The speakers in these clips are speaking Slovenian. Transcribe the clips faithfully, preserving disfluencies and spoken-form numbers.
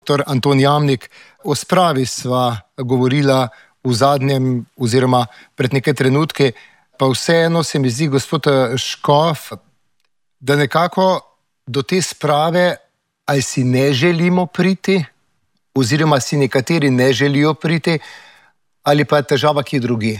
doktor Anton Jamnik, o spravi sva govorila v zadnjem oziroma pred nekaj trenutki, pa vseeno se mi zdi, gospod Škof, da nekako do te sprave ali si ne želimo priti, oziroma si nekateri ne želijo priti, ali pa je težava kje drugi?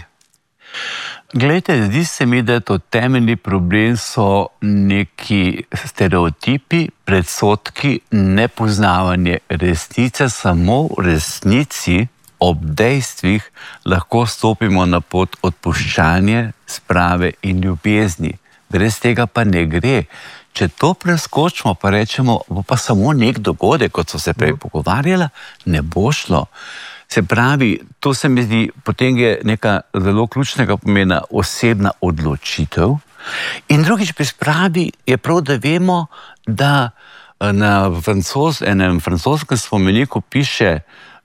Glejte, zdi se mi, da je to temeljni problem, so neki stereotipi, predsodki, nepoznavanje resnice. Samo v resnici ob dejstvih lahko stopimo na pot odpuščanja, sprave in ljubezni. Brez tega pa ne gre. Če to preskočimo, pa rečemo, bo pa samo nek dogodek, kot so se prej pogovarjala, ne bo šlo. Se pravi, to se mi zdi, potem je neka zelo ključnega pomena osebna odločitev. In drugič pri spravi je prav, da vemo, da na francoz, enem francoskem spomeniku piše: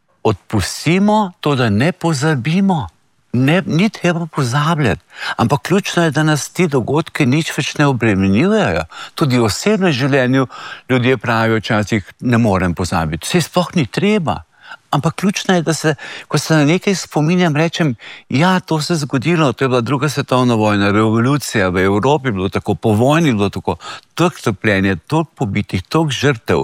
odpustimo to, da ne pozabimo. Ne, ni treba pozabljati, ampak ključno je, da nas ti dogodki nič več ne obremenjujejo. Tudi v osebnem življenju ljudje pravijo včasih, ne morem pozabiti. Vse sploh ni treba. Ampak ključno je, da se, ko se na nekaj spominjam, rečem, ja, to se je zgodilo, to je bila druga svetovna vojna, revolucija v Evropi, bilo tako, po vojni bilo tako, toliko trpljenja, toliko pobitih, toliko žrtev.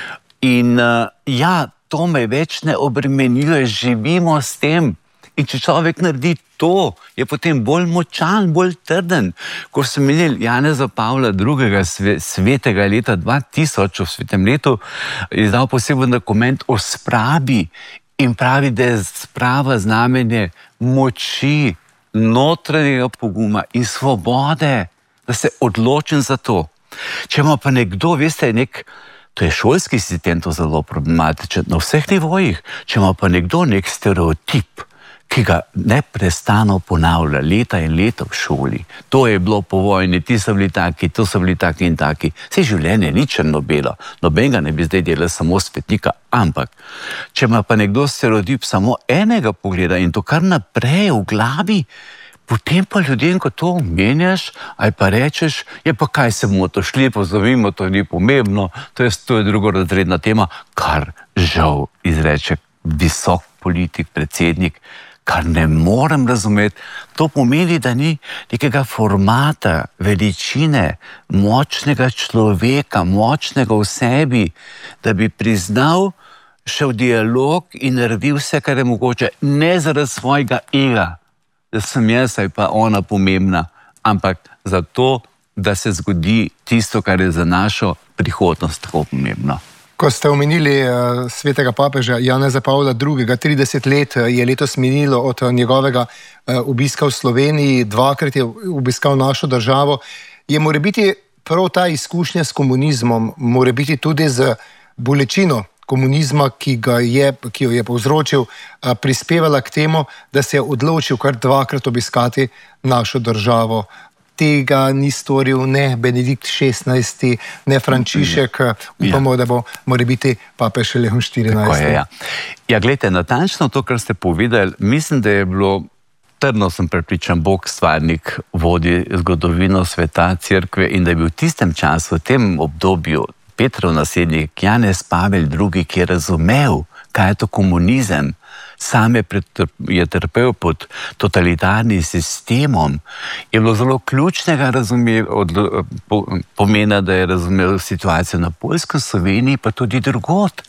In uh, ja, to me več ne obremenjuje, živimo s tem. In če človek naredi to, je potem bolj močan, bolj trden. Ko sem imel Janeza Pavla drugega. svetega leta dva tisoč, v svetem letu, je izdal poseben dokument o spravi in pravi, da je sprava znamenje moči, notranjega poguma in svobode, da se odločim za to. Če ima pa nekdo, veste, nek, to je šolski sistem, to zelo problematičen na vseh nivojih, če ima pa nekdo nek stereotip, ki ga neprestano ponavlja leta in leta v šoli. To je bilo po vojni, ti so bili taki, to so bili taki in taki. Vse življenje ni črno-belo, nobenega ne bi zdaj delal samo svetnika, ampak če ima pa nekdo stereotip samo enega pogleda in to kar naprej v glavi, potem pa ljudem, ko to omenjaš, ali pa rečeš, je pa kaj se bomo to šli, pozovimo, to ni pomembno, to je, to je drugorazredna tema, kar žal izreče visok politik, predsednik, kar ne morem razumeti. To pomeni, da ni nekega formata, veličine, močnega človeka, močnega v sebi, da bi priznal, šel dialog in naredil vse, kar je mogoče, ne zaradi svojega ega, da sem jaz ali pa ona pomembna, ampak zato, da se zgodi tisto, kar je za našo prihodnost tako pomembno. Ko ste omenili uh, svetega papeža Janeza Pavla drugega. trideset let je letos minilo od njegovega uh, obiska v Sloveniji, dvakrat je obiskal našo državo. Je morebiti prav ta izkušnja s komunizmom, morebiti tudi z bolečino komunizma, ki, ga je, ki jo je povzročil, uh, prispevala k temu, da se je odločil kar dvakrat obiskati našo državo. Tega ni storil ne Benedikt šestnajsti, ne Frančišek, upamo, ja, da bo morebiti papež Leon štirinajsti. Je, ja. ja, gledajte, natančno to, kar ste povedali, mislim, da je bilo, trdno sem prepričan, Bog stvarnik vodi zgodovino sveta, cerkve in da je bil v tistem času, v tem obdobju Petrov naslednik Janez Pavel drugi, ki je razumel, kaj je to komunizem, sam je, je trpel pod totalitarnim sistemom, je bilo zelo ključnega razume, od, po, pomena, da je razumel situacijo na Poljskem, Sloveniji, pa tudi drugod.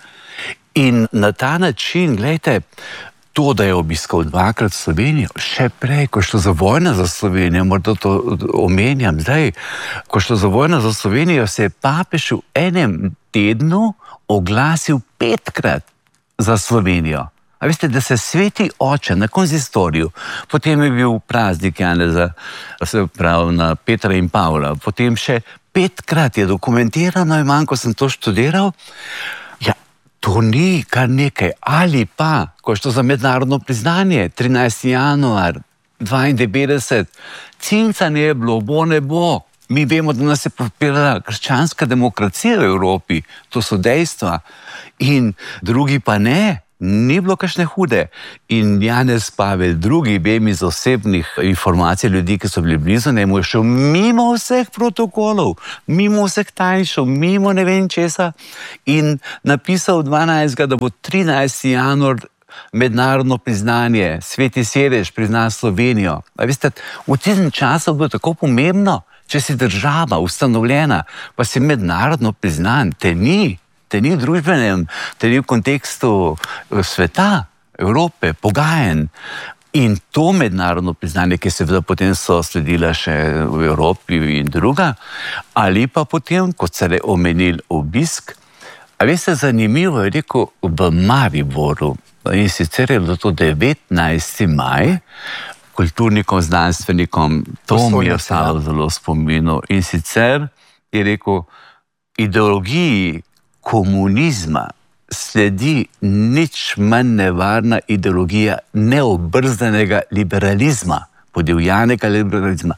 In na ta način, gledajte, to, da je obiskal dvakrat Slovenijo, še prej, ko je šlo za vojno za Slovenijo, morda to omenjam zdaj, ko je šlo za vojno za Slovenijo, se je papež v enem tednu oglasil petkrat za Slovenijo. A veste, da se sveti oče na konzistoriju, potem je bil praznik Janeza, se pravi na Petra in Pavla, potem še petkrat je dokumentirano in manj, ko sem to študiral, ja, to ni kar nekaj. Ali pa, ko je šlo za mednarodno priznanje, trinajsti januar dvaindevetdeset, cinca ne je bilo, bo ne bo. Mi vemo, da nas je podpirala krščanska demokracija v Evropi, to so dejstva. In drugi pa ne. ni bilo kakšne hude. In Janez Pavel drugi, vem iz osebnih informacij ljudi, ki so bili blizu, njemu je šel mimo vseh protokolov, mimo vseh tajnšov, mimo ne vem česa in napisal dvanajstega, da bo trinajsti januar mednarodno priznanje, Sveti Sedež prizna Slovenijo. A veste, v tem času bo tako pomembno, če si država ustanovljena, pa si mednarodno priznan, te ni. Te ni v družbenem, te ni v kontekstu sveta, Evrope, pogajanj. In to mednarodno priznanje, ki seveda potem so sledila še v Evropi in druga, ali pa potem, kot se je omenil obisk, a veste, zanimivo je rekel v Mariboru, in sicer je bilo to devetnajsti maj, kulturnikom, znanstvenikom, to mi je ostalo zelo spominu, in sicer je rekel, ideologiji komunizma sledi nič manj nevarna ideologija neobrzdanega liberalizma, podivjanega liberalizma,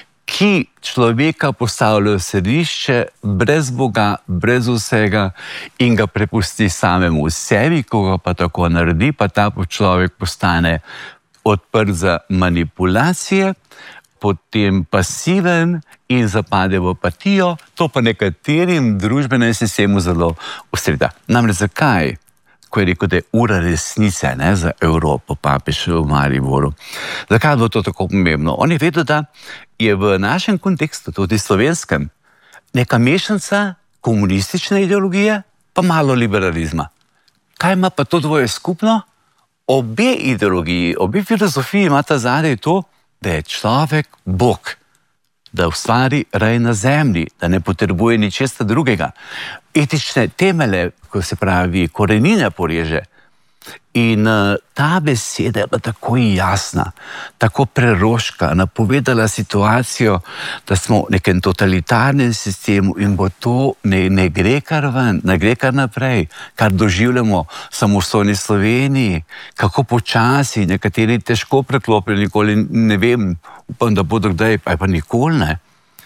ki človeka postavlja v središče brez Boga, brez vsega in ga prepusti samemu sebi, ko ga pa tako naredi, pa ta človek postane odprt za manipulacije, potem pasiven in zapade v apatijo, to pa nekaterim družbenem sistemu zelo ustreza. Namreč zakaj? Ko je rekel, da je ura resnice, ne, za Evropo, papež v Mariboru. Zakaj je bilo to tako pomembno? On je vedel, da je v našem kontekstu, tudi slovenskem, neka mešanica komunistične ideologije pa malo liberalizma. Kaj ima pa to dvoje skupno? Obe ideologiji, obe filozofiji imata zadaj to, da je človek Bog, da ustvari raj na zemlji, da ne potrebuje ničesa drugega. Etične temelje, ko se pravi, korenine poreže. In uh, ta beseda je bila tako jasna, tako preroška, napovedala situacijo, da smo v nekem totalitarnem sistemu in bo to ne, ne gre kar ven, ne gre kar naprej, kar doživljamo samostojni Sloveniji, kako počasi, nekateri težko preklopili, nikoli ne vem, upam, da bodo kdaj, pa pa nikoli ne.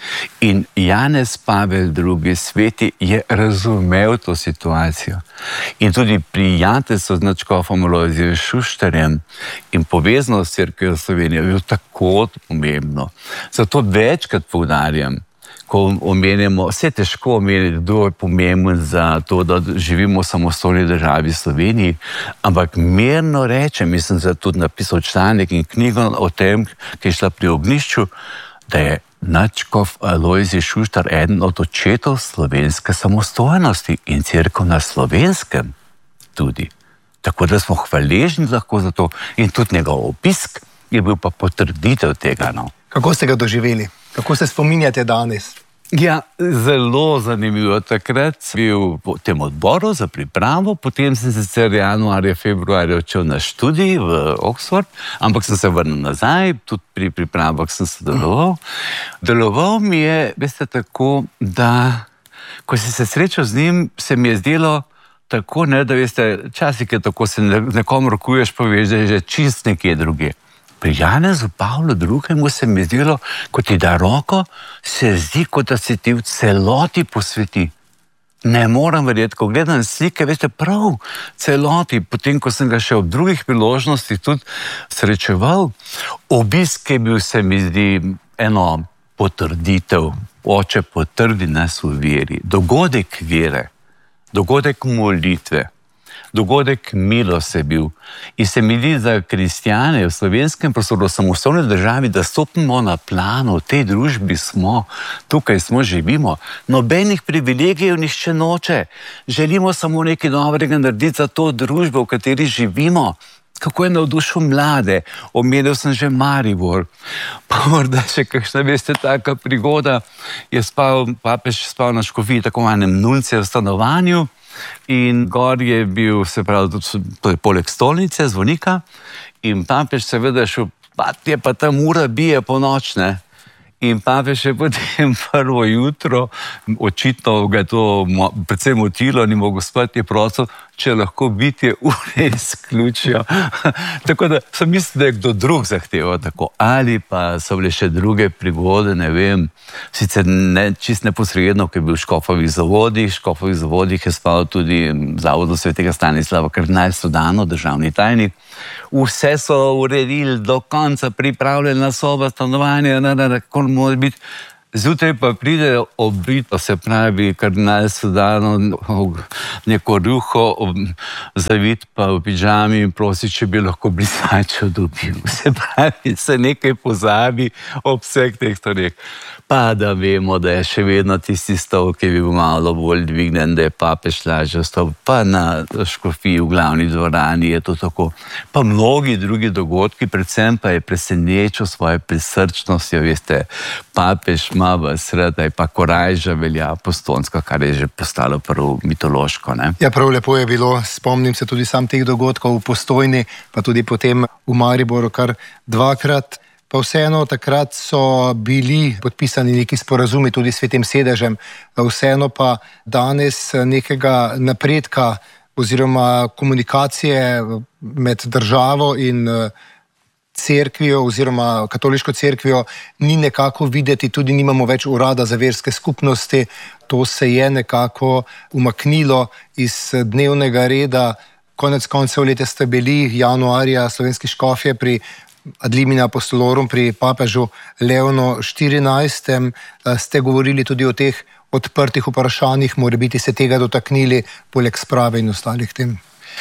In Janez Pavel drugi sveti je razumel to situacijo. In tudi prijateljstvo z nadškofom Alojzijem Šuštarjem in povezano s Cerkvijo Slovenije je bilo tako pomembno. Zato večkrat poudarjam, ko omenjamo, vse težko omeniti, kdo je pomemben za to, da živimo v samostojni državi Sloveniji, ampak mirno rečem, mislim, da tudi napisal članek in knjigo o tem, ki je šla pri ognjišču, da je nadškof Alojzij Šuštar eden od očetov slovenske samostojnosti in cerkev na Slovenskem tudi. Tako da smo hvaležni lahko za to in tudi njegov obisk je bil pa potrditev tega. No. Kako ste ga doživeli? Kako se spominjate danes? Ja, zelo zanimivo. Takrat sem bil v tem odboru za pripravo, potem sem sicer januarja, februarja odšel na študij v Oxford, ampak sem se vrnil nazaj, tudi pri pripravah sem sodeloval. Deloval mi je, veste, tako, da ko si se srečal z njim, se mi je zdelo tako, ne, da veste, časih je tako, se nekom rokuješ, poveš, da je že čist nekje druge. Pri Janezu Pavlu drugemu se mi zdelo, ko ti da roko, se zdi, kot da se ti v celoti posveti. Ne moram verjeti, ko gledam slike, veste, prav celoti, potem, ko sem ga še ob drugih priložnostih tudi srečeval. Obisk je bil, se mi zdi, eno potrditev. Oče, potrdi nas v veri. Dogodek vere, dogodek molitve. Dogodek milost je bil. In se mi zdi za kristjane v slovenskem prostoru, samostojni državi, da stopimo na plano, v tej družbi smo, tukaj smo, živimo. Nobenih privilegijev nišče noče. Želimo samo nekaj dobrega narediti za to družbo, v kateri živimo. Kako je navdušil mlade. Omenil sem že Maribor. Pa morda še kakšna, veste, taka prigoda. Je spal, papež spal na škofiji, tako manjem nuncije v stanovanju. In gor je bil, se pravi, tudi poleg stolnice, zvonika, in papež seveda šel, pa je pa tam ura bije po noč, ne. In papež je potem prvo jutro, očitno ga je to predvsem motilo, ni mogel spati, je prosil, če lahko bitje ure izključijo. Tako da sem mislil, da je kdo drug zahteval tako. Ali pa so bile še druge prigode, ne vem, sicer ne, čist neposredno, ker je bil v Škofovih zavodih, v Škofovih zavodih je spal tudi Zavodu svetega Stanislava kardinal Sodano, državni tajnik. Vse so uredili do konca, pripravljena soba, stanovanje, kako mora biti. Zjutraj pa pride obrito, se pravi, kardinal Sodano, neko ruho, zavit pa v pižami in prosi, če bi lahko brisačo dobil. Se pravi, se nekaj pozabi ob vseh teh stvareh. Pa da vemo, da je še vedno tisti stol, ki je bil malo bolj dvignen, da je papež lažje stol, pa na škofiji v glavni dvorani je to tako. Pa mnogi drugi dogodki, predvsem pa je presenečil svoje prisrčnostjo, veste, papež ima v sredaj, pa korajža velja postonska, kar je že postalo prvo mitološko. Ne? Ja, prav lepo je bilo, spomnim se tudi sam teh dogodkov v Postojni, pa tudi potem v Mariboru kar dvakrat. Pa vseeno takrat so bili podpisani neki sporazumi tudi s Svetim sedežem, vseeno pa danes nekega napredka oziroma komunikacije med državo in cerkvijo oziroma katoliško cerkvijo ni nekako videti, tudi nimamo več urada za verske skupnosti, to se je nekako umaknilo iz dnevnega reda. Konec koncev leta ste bili januarja slovenski škofje pri Ad limina apostolorum pri papežu Leonu štirinajstem. Ste govorili tudi o teh odprtih vprašanjih, morebiti se tega dotaknili, poleg sprave in ostalih tem?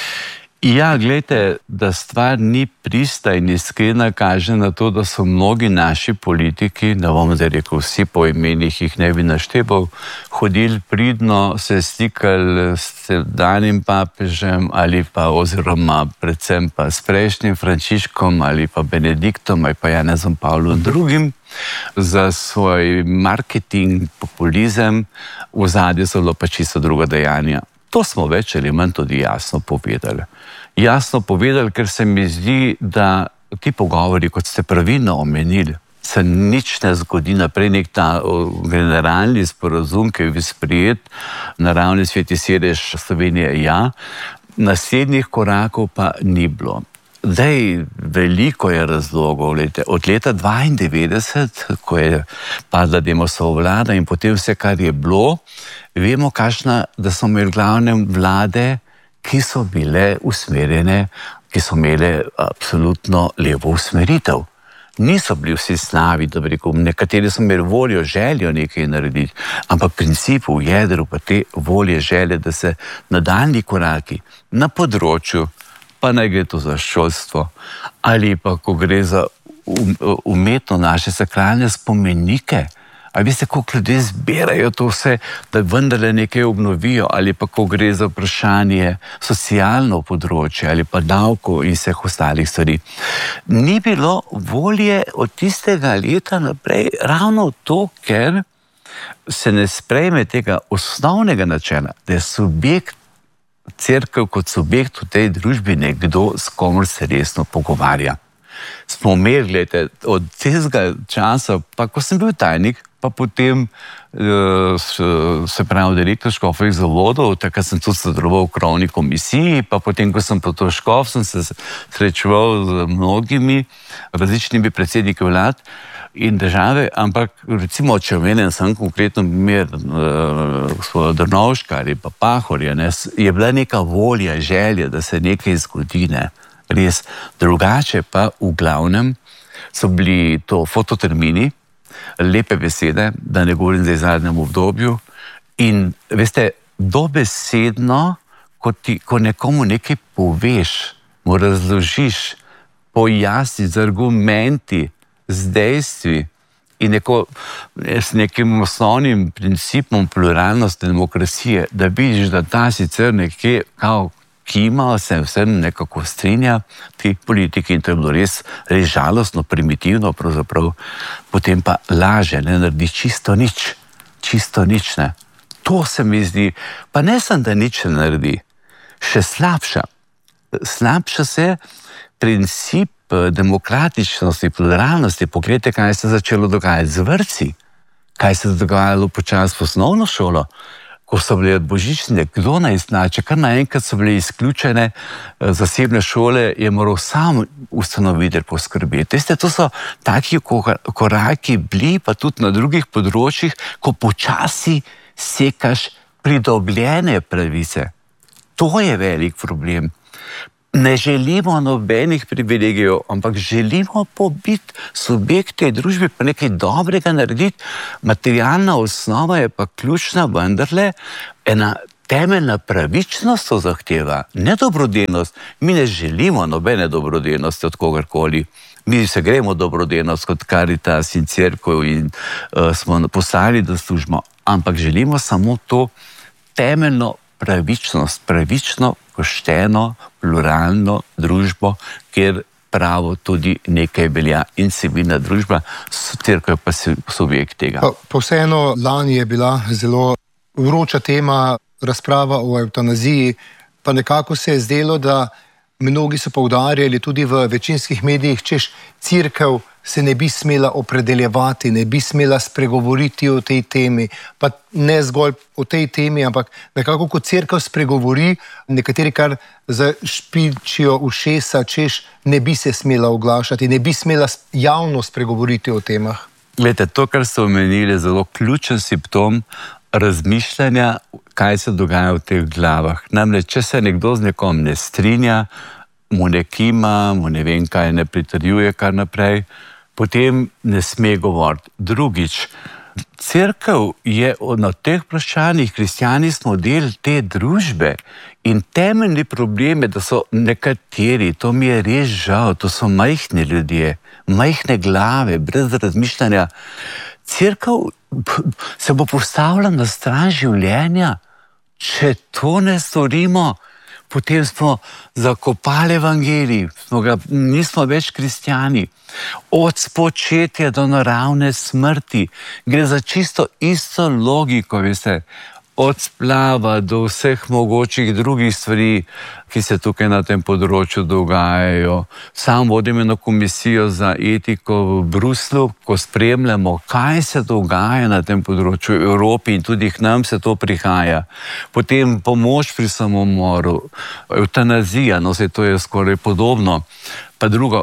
Ja, gledajte, da stvar ni prista in iskrena, kaže na to, da so mnogi naši politiki, da bom zdaj rekel vsi po imenih, jih ne bi našteval, hodili pridno, se slikali s danim papežem ali pa oziroma predvsem pa s prejšnjim Frančiškom ali pa Benediktom ali pa Janezom Pavlom drugim. Za svoj marketing, populizem, v ozadju so bilo pa čisto druga dejanja. To smo več ali manj tudi jasno povedali. Jasno povedali, ker se mi zdi, da ti pogovori, kot ste pravilno omenili, se nič ne zgodi naprej, nek ta generalni sporazum, ki je bil sprejet na ravni Sveti sedež Slovenije, ja, naslednjih korakov pa ni bilo. Zdaj, veliko je razlogov. Lete. Od leta dvaindevetdeset, ko je padla Demosova vlada in potem vse, kar je bilo, vemo, kakšna, da so imeli glavne vlade, ki so bile usmerjene, ki so imele absolutno levo usmeritev. Niso bili vsi slavi, da bi rekel, nekateri so imeli voljo, željo nekaj narediti, ampak principu, v jedru pa te volje, želje, da se nadaljnji koraki na področju, pa naj gre to za šolstvo, ali pa ko gre za umetno naše sakralne spomenike, ali veste, koliko ljudje zbirajo to vse, da vendarle nekaj obnovijo, ali pa ko gre za vprašanje socialno področje, ali pa davkov in vseh ostalih stvari. Ni bilo volje od tistega leta naprej ravno to, ker se ne sprejme tega osnovnega načela, da je subjekt cerkev kot subjekt v tej družbi nekdo, s komor se resno pogovarja. Smo imeli, gledajte, od tega časa, pa ko sem bil tajnik, pa potem se pravi direktor Škofovih zavodov, takrat sem tudi sodeloval v krovni komisiji, pa potem, ko sem pa to škof, sem se srečeval z mnogimi različnimi predsedniki vlad in države, ampak recimo, če omenim sem konkretno primer gospoda Drnovška ali pa Pahorja, ne, je bila neka volja, želja, da se nekaj zgodi, ne, res. Drugače pa v glavnem so bili to fototermini, lepe besede, da ne govorim zdaj v zadnjem obdobju in veste, dobesedno, ko, ti, ko nekomu nekaj poveš, mu razložiš, pojasniš z argumenti, z dejstvi in neko, s nekim osnovnim principom pluralnosti demokracije, da vidiš, da ta sicer nekje kao kima, se vse nekako strinja, ti politiki, in to je bilo res, res žalostno, primitivno pravzaprav, potem pa laže, ne naredi čisto nič, čisto nič, ne. To se mi zdi, pa ne sem, da nič ne naredi, še slabša. Slabša se princip demokratičnosti, pluralnosti. Poglejte, kaj se je začelo dogajati z vrtci, kaj se je dogajalo počasi v osnovno šolo, ko so bile božične, kdo naj znače, kar naenkrat so bile izključene zasebne šole, je moral sam ustanovitelj poskrbeti. Veste, to so taki koraki bili, pa tudi na drugih področjih, ko počasi sekaš pridobljene pravice. To je velik problem. Ne želimo nobenih privilegijev, ampak želimo pobiti subjekte družbe, pa nekaj dobrega narediti. Materialna osnova je pa ključna, vendarle ena temeljna pravičnost to zahteva, ne dobrodelnost. Mi ne želimo nobene dobrodelnosti od kogarkoli. Mi se gremo dobrodelnost kot Karitas in Cerkev in uh, smo poslali, da služimo, ampak želimo samo to temeljno pravičnost, pravično, pošteno, pluralno družbo, kjer pravo tudi nekaj velja in civilna družba, Cerkev pa je subjekt tega. Pa, pa vseeno, lani je bila zelo vroča tema razprava o evtanaziji, pa nekako se je zdelo, da mnogi so poudarjali tudi v večinskih medijih, češ Cerkev se ne bi smela opredeljevati, ne bi smela spregovoriti o tej temi, pa ne zgolj o tej temi, ampak nekako kot Cerkev spregovori, nekateri kar zašpičijo ušesa, češ ne bi se smela oglašati, ne bi smela javno spregovoriti o temah. Glede, to, kar ste omenili, je zelo ključen simptom razmišljanja, kaj se dogaja v teh glavah. Namreč, če se nekdo z nekom ne strinja, mu ne kima, mu ne vem kaj, ne pritrjuje kar naprej, potem ne sme govoriti. Drugič, Cerkev je na teh vprašanjih, kristjani smo del te družbe in temeljni problem je, da so nekateri, to mi je res žal, to so majhni ljudje, majhne glave, brez razmišljanja. Cerkev se bo postavila na stran življenja. Če to ne storimo, potem smo zakopali evangelij, smo ga, nismo več kristjani. Od spočetja do naravne smrti gre za čisto isto logiko, veste, od splava do vseh mogočih drugih stvari, ki se tukaj na tem področju dogajajo. Sam vodim eno komisijo za etiko v Bruslju, ko spremljamo, kaj se dogaja na tem področju v Evropi in tudi k nam se to prihaja. Potem pomoč pri samomoru, evtanazija, no se to je skoraj podobno. Pa drugo,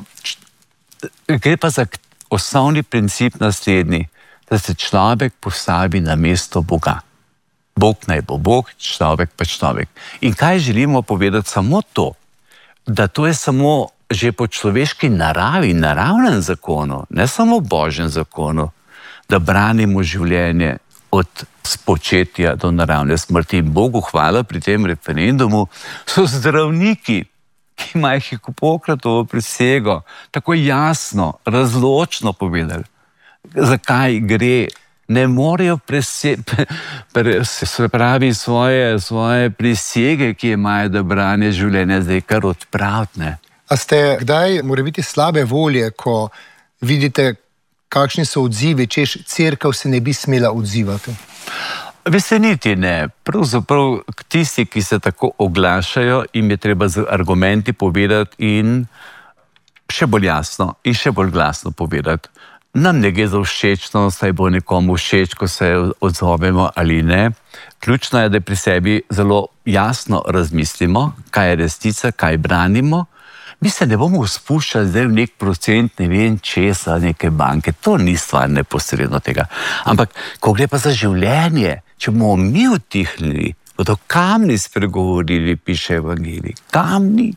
gre pa za osnovni princip naslednji, da se človek postavi na mesto Boga. Bog naj bo Bog, človek pa človek. In kaj želimo povedati? Samo to, da to je samo že po človeški naravi, naravnem zakonu, ne samo božjem zakonu, da branimo življenje od spočetja do naravne smrti. In Bogu hvala, pri tem referendumu so zdravniki, ki imajo Hipokratovo prisego, tako jasno, razločno povedali, zakaj gre. Ne morejo prese, pre, se pravi svoje, svoje prisege, ki imajo, da branje življenja, zdaj kar odpravne. A ste kdaj morebiti slabe volje, ko vidite, kakšni so odzivi, češ Cerkev se ne bi smela odzivati? Veste, niti ne. Pravzaprav tisti, ki se tako oglašajo, jim je treba z argumenti povedati in še bolj jasno in še bolj glasno povedati. Nam ne gre za všečnost, saj bo nekomu všeč, ko se odzovemo ali ne. Ključno je, da pri sebi zelo jasno razmislimo, kaj je resnica, kaj branimo. Mi se ne bomo spuščali zdaj v nek procent, ne vem česa, neke banke. To ni stvar neposredno tega. Ampak, ko gre pa za življenje, če bomo mi utihnili, bodo kamni spregovorili, piše evangelij. Kamni.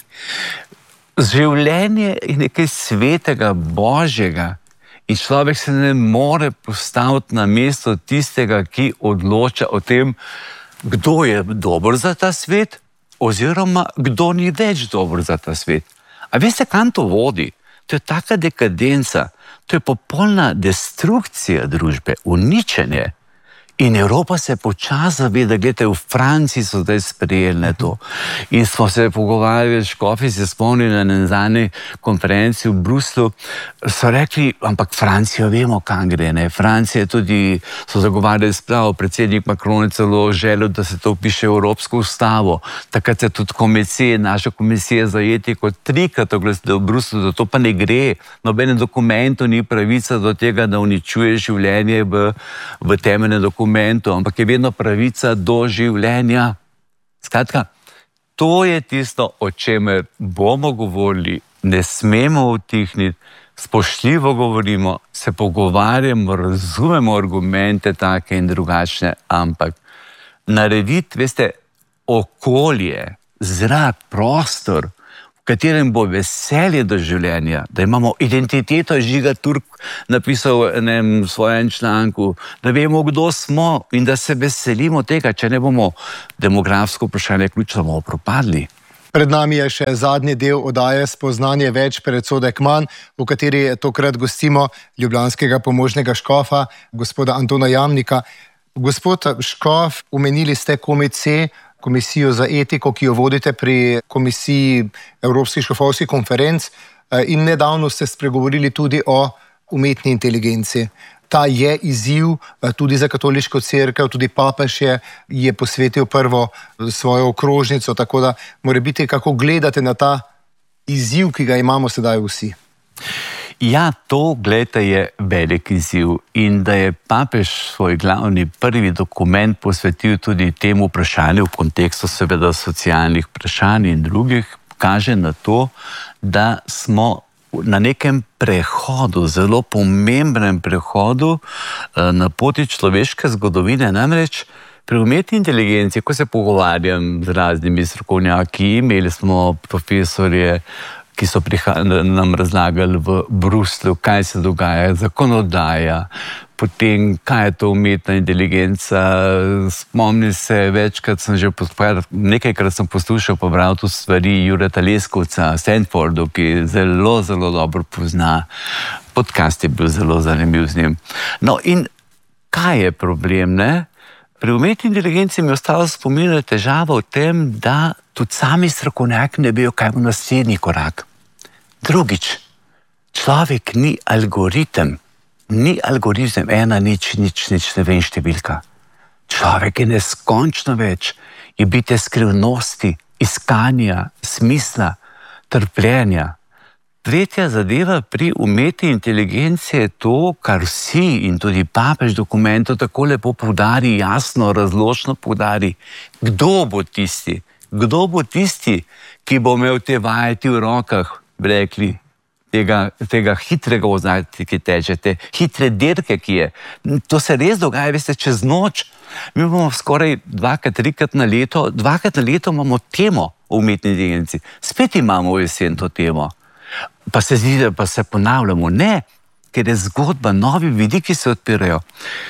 Življenje je nekaj svetega, božjega. In človek se ne more postaviti na mesto tistega, ki odloča o tem, kdo je dober za ta svet, oziroma kdo ni več dober za ta svet. A veste, kam to vodi? To je taka dekadenca, to je popolna destrukcija družbe, uničenje. In Evropa se počasi zaveda, gledajte, v Franciji so zdaj sprejeli to. In smo se pogovarjali, škofi se spomnili na zadnji konferenci v Bruslju, so rekli, ampak Francijo vemo, kam gre, ne. Francija tudi so zagovarjali spravo, predsednik Macron je celo želel, da se to piše v Evropsko ustavo. Takrat se tudi komisija, naša komisija za etiko trikrat oglasila v Bruslju, da to pa ne gre. Nobene dokumentov ni pravica do tega, da uničuje življenje v, v temeljne dokumente. dokumentu, ampak je vedno pravica do življenja. Skratka, to je tisto, o čemer bomo govorili, ne smemo utihniti, spoštljivo govorimo, se pogovarjamo, razumemo argumente take in drugačne, ampak narediti, veste, okolje, zrak, prostor, v katerem bo veselje do življenja, da imamo identiteto, Žiga Turk napisal v enem svojem članku, da vemo, kdo smo in da se veselimo tega, če ne bomo demografsko vprašanje ključno, bomo propadli. Pred nami je še zadnji del oddaje Spoznanje več, predsodek manj, v kateri tokrat gostimo ljubljanskega pomožnega škofa, gospoda Antona Jamnika. Gospod škof, omenili ste Komice, komisijo za etiko, ki jo vodite pri Komisiji Evropskih škofovskih konferenc, in nedavno ste spregovorili tudi o umetni inteligenci. Ta je izziv tudi za katoliško cerkev, tudi papež je, je posvetil prvo svojo okrožnico, tako da mora biti, kako gledate na ta izziv, ki ga imamo sedaj vsi. Ja, to, gledajte, je velik izziv in da je papež svoj glavni prvi dokument posvetil tudi temu vprašanju v kontekstu seveda socialnih vprašanj in drugih, kaže na to, da smo na nekem prehodu, zelo pomembnem prehodu na poti človeške zgodovine, namreč pri umetni inteligenci, ko se pogovarjam z raznimi strokovnjaki, imeli smo profesorje, ki so nam razlagali v Bruslju, kaj se dogaja, zakonodaja, potem kaj je to umetna inteligenca. Spomnim se, večkrat sem že poslušal, nekajkrat sem poslušal pa bral tu stvari Jureta Leskovca, Stanfordu, ki zelo, zelo dobro pozna. Podcast je bil zelo zanimiv z njim. No in kaj je problem, ne? Pri umetni inteligenci mi je ostalo spomin težava v tem, da tudi sami strokovnjaki ne vejo, kaj bo naslednji korak. Drugič, človek ni algoritem, ni algoritem, ena, nič, nič, nič, ne vem številka. Človek je neskončno več, je bitje skrivnosti, iskanja, smisla, trpljenja. Tretja zadeva pri umetni inteligenci je to, kar vsi in tudi papež dokumentov tako lepo poudari, jasno, razločno poudari, kdo bo tisti, kdo bo tisti, ki bo imel te vajeti v rokah, rekli, tega, tega hitrega oznati, ki teče, te hitre dirke, ki je. To se res dogaja, veste, čez noč. Mi bomo skoraj dvakrat, trikrat na leto, dvakrat na leto imamo temo o umetni inteligenci. Spet imamo v jesen to temo. Pa se zdi, da pa se ponavljamo. Ne, ker je zgodba, novi vidiki se odpirajo.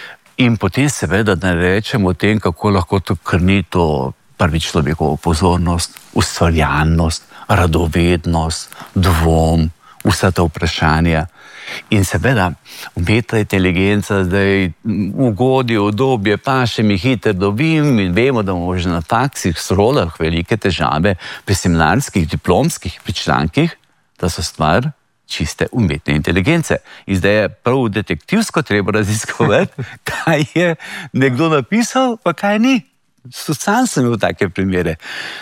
In potem seveda ne rečemo o tem, kako lahko to krni to prvi človekovo pozornost, ustvarjalnost, radovednost, dvom, vsa ta vprašanja. In seveda, umetna inteligenca zdaj ugodi, udobje, pa še mi hiter dobim in vemo, da imamo že na faksih, srolah velike težave pri seminarskih, diplomskih, pri člankih, da so stvar čiste umetne inteligence. In zdaj je prav detektivsko treba raziskovati, kaj je nekdo napisal, pa kaj ni. Sam sem imel take primere.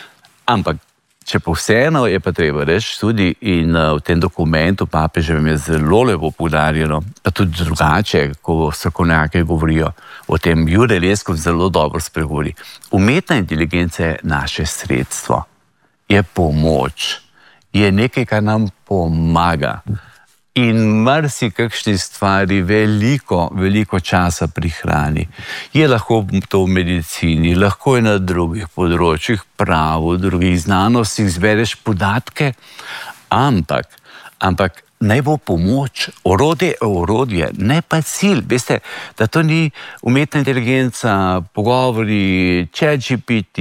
Ampak, če pa vseeno je pa treba reči tudi in v tem dokumentu papeževem je zelo lepo poudarjeno, pa tudi drugače, ko strokovnjaki govorijo o tem, Jure Leskov zelo dobro spregovori. Umetna inteligenca je naše sredstvo, je pomoč, je nekaj, kar nam pomaga. In marsikakšni stvari veliko, veliko časa prihrani. Je lahko to v medicini, lahko je na drugih področjih, prav, v drugih znanostih zbereš podatke, ampak, ampak naj bo pomoč, orodje je orodje, ne pa cilj. Veste, da to ni umetna inteligenca, pogovori, ChatGPT,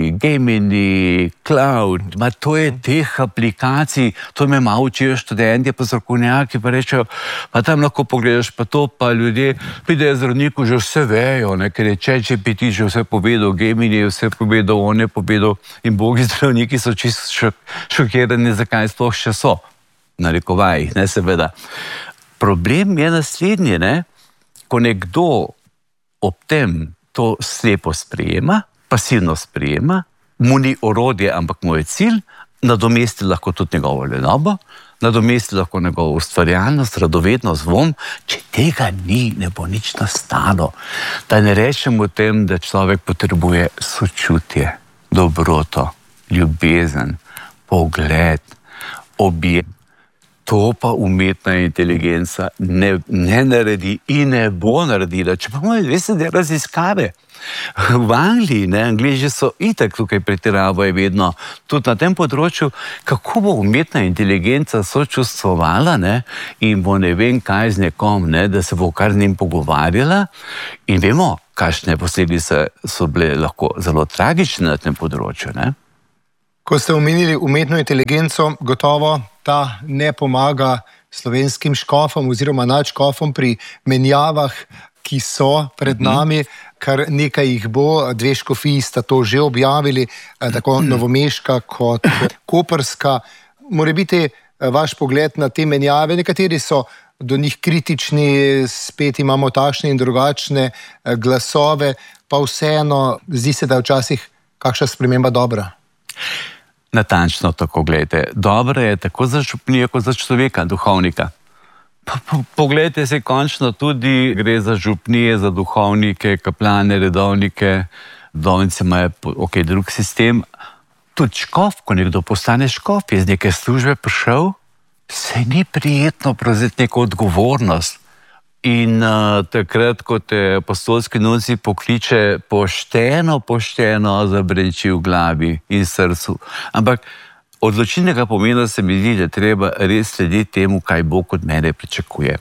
Gemini, Cloud, ma to je teh aplikacij, to me malo učijo študenti, pa strokovnjaki, pa rečejo, pa tam lahko pogledaš, pa to pa ljudje pridejo zdravniku, že vse vejo, ne, ker je ChatGPT že vse povedal, Gemini je vse povedal, on je povedal in bogi zdravniki so čisto šok, šokirani, zakaj sploh še so. Narekovajih, ne, seveda. Problem je naslednji, ne, ko nekdo ob tem to slepo sprejema, pasivno sprejema, mu ni orodje, ampak mu je cilj, nadomesti lahko tudi njegovo lenobo, nadomesti lahko njegovo ustvarjalnost, radovednost, vom, če tega ni, ne bo nič nastalo. Da ne rečemo o tem, da človek potrebuje sočutje, dobroto, ljubezen, pogled, objem. To pa umetna inteligenca ne, ne naredi in ne bo naredila. Če pa moje veste, da raziskave v Angliji, ne, Angliji so itak tukaj pretiravajo vedno, tudi na tem področju, kako bo umetna inteligenca sočustvovala, ne, in bo ne vem kaj z nekom, ne, da se bo kar z njim pogovarjala in vemo, kakšne posledice so bile lahko zelo tragične na tem področju, ne. Ko ste omenili umetno inteligenco, gotovo ta ne pomaga slovenskim škofom oziroma nadškofom pri menjavah, ki so pred nami, kar nekaj jih bo, dve škofiji sta to že objavili, tako novomeška kot koprska. Morebiti vaš pogled na te menjave, nekateri so do njih kritični, spet imamo takšne in drugačne glasove, pa vseeno zdi se, da je včasih kakšna sprememba dobra. Natančno tako, gledajte. Dobro je tako za župnijo, kot za človeka, duhovnika. Pa, po, pogledajte se, končno tudi gre za župnije, za duhovnike, kaplane, redovnike, dovnice imajo ok, drug sistem. Tudi škof, ko nekdo postane škof, je iz neke službe prišel, se ni prijetno prevzeti neko odgovornost. In uh, takrat, ko te apostolski nuncij pokliče, pošteno, pošteno zabrenči v glavi in srcu. Ampak odločilnega pomena se mi zdi, da treba res slediti temu, kaj Bog od mene pričakuje.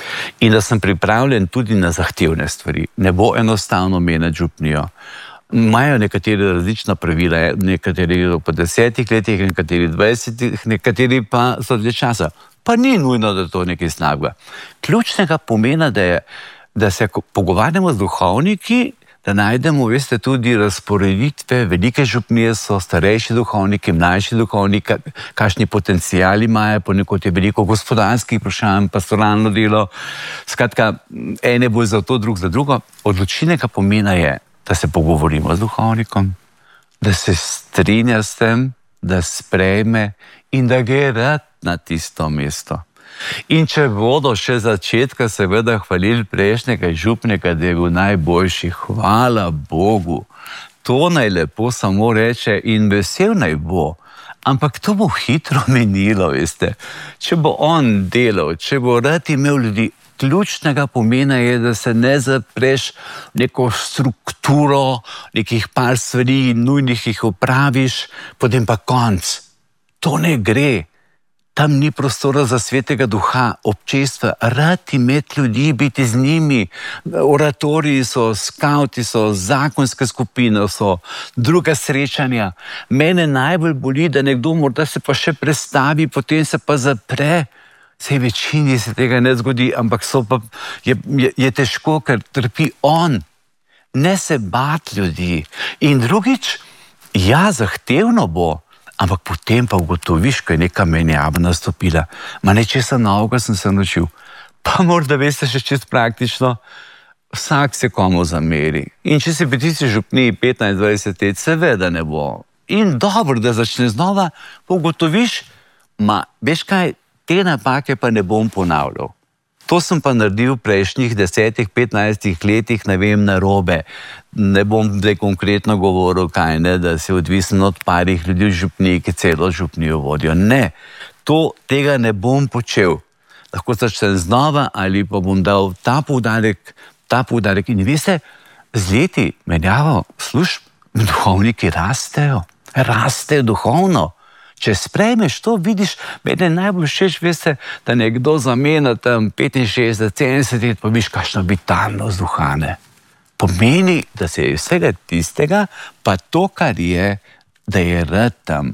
In da sem pripravljen tudi na zahtevne stvari. Ne bo enostavno menjati župnijo. Imajo nekateri različna pravila, nekateri po desetih letih, nekateri dvajsetih, nekateri pa so dlje časa. Pa ni nujno, da to nekaj slabega. Ključnega pomena, da, je, da se pogovarjamo z duhovniki, da najdemo, veste, tudi razporeditve, velike župnije so starejši duhovniki, mlajši duhovniki, kakšni potencijali imajo, ponekod je veliko gospodarskih vprašanj, pastoralno delo. Skratka, ene bo za to, drug za drugo. Odločilnega pomena je, da se pogovorimo z duhovnikom, da se strinja s tem, da sprejme in da gre rad na tisto mesto. In če bodo še začetka seveda hvalili prejšnjega župnika, da je bil najboljši, hvala Bogu, to naj lepo samo reče in vesel naj bo, ampak to bo hitro menilo, veste. Če bo on delal, če bo rad imel ljudi, ključnega pomena je, da se ne zapreš neko strukturo, nekih par stvari, nujnih jih opraviš, potem pa konc. To ne gre. Tam ni prostora za svetega duha, občestva, rad imeti ljudi, biti z njimi. Oratoriji so, skauti so, zakonske skupine so, druga srečanja. Mene najbolj boli, da nekdo morda se pa še prestavi, potem se pa zapre. Sej večini se tega ne zgodi, ampak so pa, je, je, je težko, ker trpi on. Ne se bati ljudi. In drugič, ja, zahtevno bo, ampak potem pa ugotoviš, ko je neka menjava nastopila. Ma nečesa novega sem se naučil. Pa morda veste še čist praktično, vsak se komu zameri. In če se pri tisti župniji petnajst dvajset let, seveda ne bo. In dobro, da začne znova, pa ugotoviš, ma veš kaj, te napake pa ne bom ponavljal. To sem pa naredil v prejšnjih desetih, petnajstih letih, ne vem, narobe. Ne bom zdaj konkretno govoril, kaj ne, da se odvisen od parih ljudi v župniji, ki celo župnijo vodijo. Ne, to, tega ne bom počel. Lahko začnem znova ali pa bom dal ta poudarek, ta poudarek. In veste, z leti menjavo služb, duhovniki rastejo, rastejo duhovno. Če sprejmeš to, vidiš, mene najbolj všeč, veste, da nekdo zamenja tam petinšestdeset, sedemdeset let, pa viš kakšno vitalnost duha, ne. Pomeni, da se je vsega tistega, pa to, kar je, da je rad tam.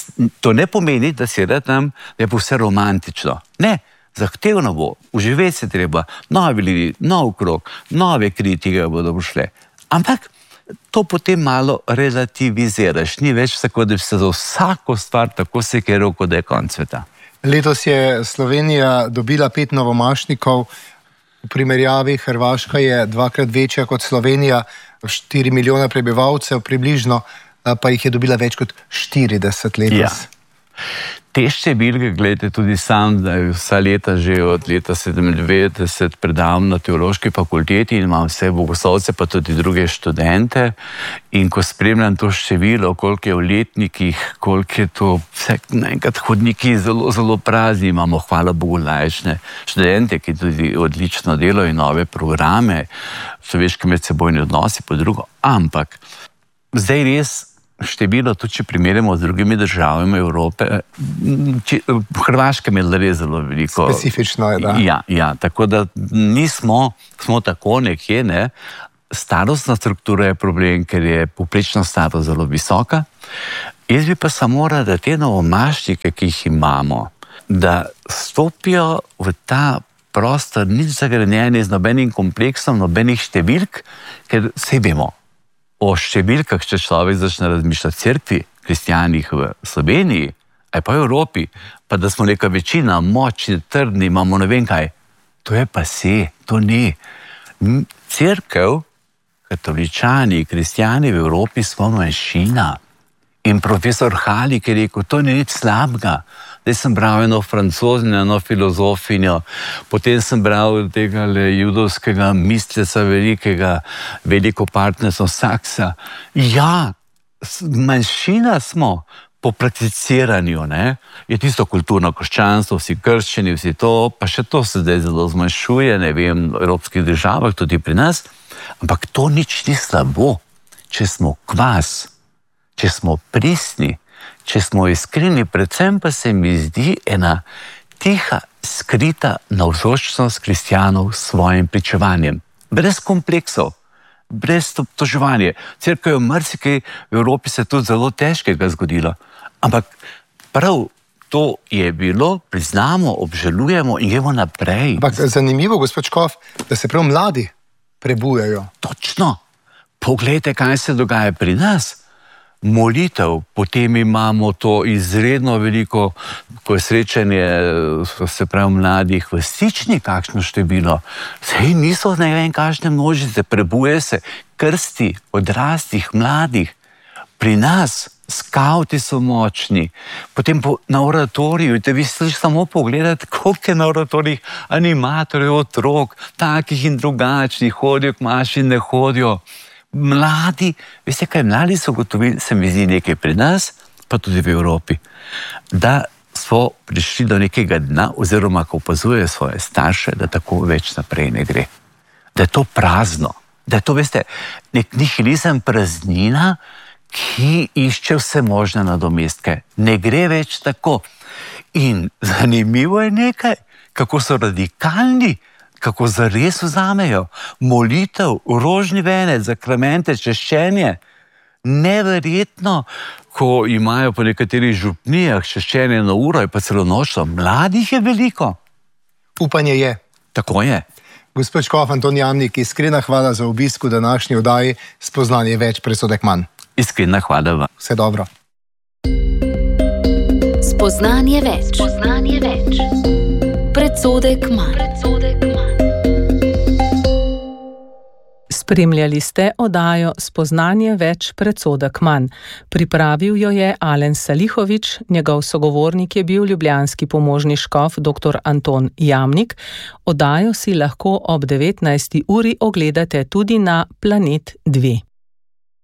To ne pomeni, da si rad tam, da je bo vse romantično. Ne, zahtevno bo, uživeti se treba, novi ljudi, nov krog, nove kritike bodo prišle. Ampak to potem malo relativiziraš. Ni več tako, da bi se za vsako stvar tako sekiral, kot da je konec sveta. Letos je Slovenija dobila pet novomašnikov, v primerjavi Hrvaška je dvakrat večja kot Slovenija, štiri milijona prebivalcev približno, pa jih je dobila več kot štirideset letos. Ja. Te številke, gledajte, tudi sam, da je vsa leta, že od leta sedemindevetdeset predavam na teološki fakulteti in imam vse bogoslovce, pa tudi druge študente. In ko spremljam to število, koliko je v letnikih, koliko je to vse, naenkrat hodniki zelo, zelo prazni, imamo, hvala Bogu, laične študente, ki tudi odlično delajo in nove programe, človeški medsebojni odnosi, pa drugo. Ampak zdaj res število, tudi če primerjamo z drugimi državami Evrope, Hrvaška je imela res zelo veliko. Specifično je, da. Ja, ja, tako da nismo, smo tako nekje, ne. Starostna struktura je problem, ker je povprečna starost zelo visoka. Jaz bi pa samo rada, da te novomašnike, ki jih imamo, da stopijo v ta prostor, nič zagrenjeni z nobenim kompleksom, nobenih številk, ker vse vemo. O številkah, če človek začne razmišljati cerkvi, kristijanih v Sloveniji, aj pa v Evropi, pa da smo neka večina, močni, trdni, imamo ne vem kaj. To je pa se, to ni. Cerkev, katoličani, kristijani v Evropi smo manjšina. In profesor Halik je rekel, to ni nič slabega. Zdaj sem bral eno francozinjo, eno filozofinjo, potem sem bral tega judovskega misleca velikega, veliko partnerstva Saksa. Ja, manjšina smo po prakticiranju, ne. Je tisto kulturno krščanstvo, vsi krščeni, vsi to, pa še to se zdaj zelo zmanjšuje, ne vem, v evropskih državah, tudi pri nas. Ampak to nič ni slabo, če smo kvas, če smo pristni, če smo iskreni, predvsem pa se mi zdi ena tiha, skrita navzočnost kristjanov s svojim pričevanjem. Brez kompleksov, brez obtoževanja. Cerkev je marsikaj v Evropi se tudi zelo težkega zgodilo. Ampak prav to je bilo, priznamo, obžalujemo in gremo naprej. Ampak zanimivo, gospod Škof, da se prav mladi prebujajo. Točno. Poglejte, kaj se dogaja pri nas. Molitev, potem imamo to izredno veliko, ko je srečanje, se pravi, mladih v Stični, kakšno število. Sej niso ne vem kakšne množice, prebuje se krsti odraslih, mladih. Pri nas skavti so močni, potem po, na oratoriju, te vi sliš samo pogledati, koliko je na oratorijih animatorjev, otrok, takih in drugačnih, hodijo k maši in ne hodijo. Mladi, veste kaj, mladi so gotovili, se mi zdi nekaj pri nas, pa tudi v Evropi, da so prišli do nekega dna, oziroma ko opazujejo svoje starše, da tako več naprej ne gre. Da je to prazno, da je to, veste, nek nihilizem, praznina, ki išče vse možne nadomestke. Ne gre več tako. In zanimivo je nekaj, kako so radikalni, kako zares vzamejo molitev, rožni venec, zakramente, češčenje. Neverjetno, ko imajo po nekaterih župnijah češčenje na uro, je pa celo nočno. Mladih je veliko. Upanje je. Tako je. Gospod Škof Anton Jamnik, iskrena hvala za obisk v današnji oddaji Spoznanje več, predsodek manj. Iskrena hvala vam. Vse dobro. Spoznanje več. Spoznanje več. Predsodek manj. Spremljali ste oddajo Spoznanje več, predsodek manj. Pripravil jo je Alen Salihovič, njegov sogovornik je bil ljubljanski pomožni škof doktor Anton Jamnik. Oddajo si lahko ob devetnajsti uri ogledate tudi na Planet dva.